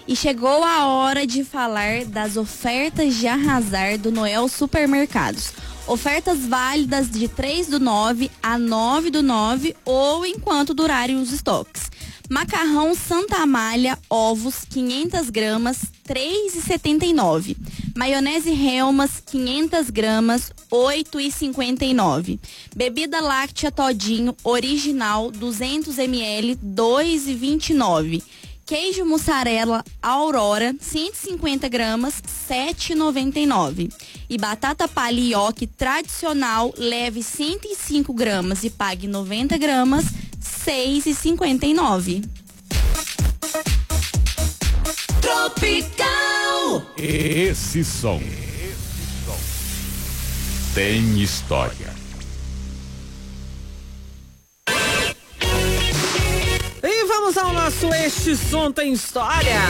E chegou a hora de falar das ofertas de arrasar do Noel Supermercados. Ofertas válidas de 3/9 a 9/9 ou enquanto durarem os estoques. Macarrão Santa Amália, ovos, 500 gramas, R$ 3,79. Maionese Helmas, 500 gramas, R$ 8,59. Bebida láctea Todinho, original, 200 ml, R$ 2,29. Queijo mussarela Aurora, 150 gramas, R$ 7,99. E batata palha Yoki tradicional, leve 105 gramas e pague 90 gramas, R$ 6,59. Tropical. Esse som tem história. E vamos ao nosso Este Som Tem História.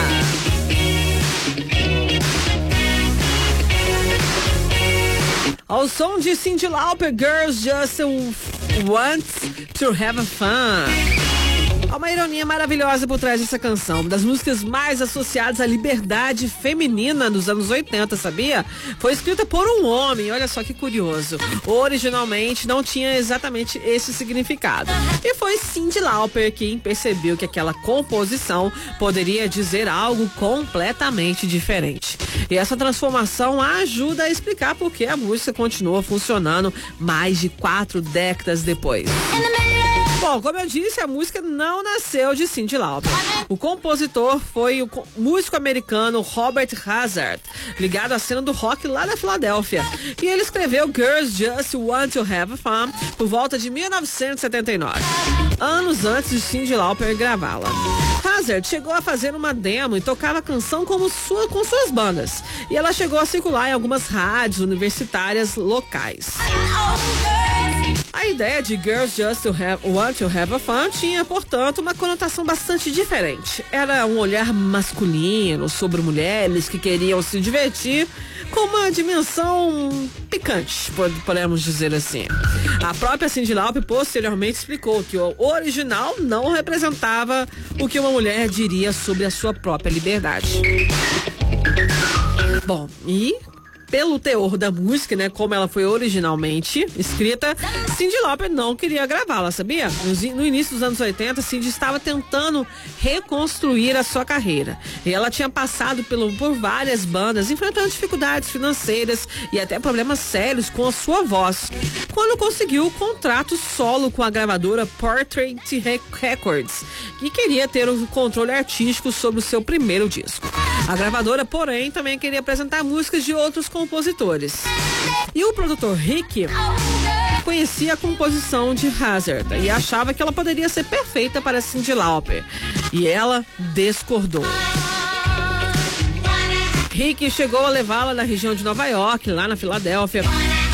Ao som de Cyndi Lauper, Girls Just Want to Have Fun. Há uma ironia maravilhosa por trás dessa canção, uma das músicas mais associadas à liberdade feminina dos anos 80, sabia? Foi escrita por um homem, olha só que curioso. Originalmente não tinha exatamente esse significado. E foi Cyndi Lauper quem percebeu que aquela composição poderia dizer algo completamente diferente. E essa transformação ajuda a explicar por que a música continua funcionando mais de 4 décadas depois. Bom, como eu disse, a música não nasceu de Cyndi Lauper. O compositor foi o músico americano Robert Hazard, ligado à cena do rock lá da Filadélfia. E ele escreveu Girls Just Want to Have Fun por volta de 1979, anos antes de Cyndi Lauper gravá-la. Hazard chegou a fazer uma demo e tocava a canção com suas bandas. E ela chegou a circular em algumas rádios universitárias locais. A ideia de Girls Just Want to Have a Fun tinha, portanto, uma conotação bastante diferente. Era um olhar masculino sobre mulheres que queriam se divertir com uma dimensão picante, podemos dizer assim. A própria Cyndi Lauper posteriormente explicou que o original não representava o que uma mulher diria sobre a sua própria liberdade. Bom, e pelo teor da música, né, como ela foi originalmente escrita, Cyndi Lauper não queria gravá-la, sabia? No início dos anos 80, Cyndi estava tentando reconstruir a sua carreira. E ela tinha passado por várias bandas, enfrentando dificuldades financeiras e até problemas sérios com a sua voz, quando conseguiu o contrato solo com a gravadora Portrait Records, que queria ter o controle artístico sobre o seu primeiro disco. A gravadora, porém, também queria apresentar músicas de outros compositores. E o produtor Rick conhecia a composição de Hazard e achava que ela poderia ser perfeita para Cyndi Lauper. E ela discordou. Rick chegou a levá-la na região de Nova York, lá na Filadélfia,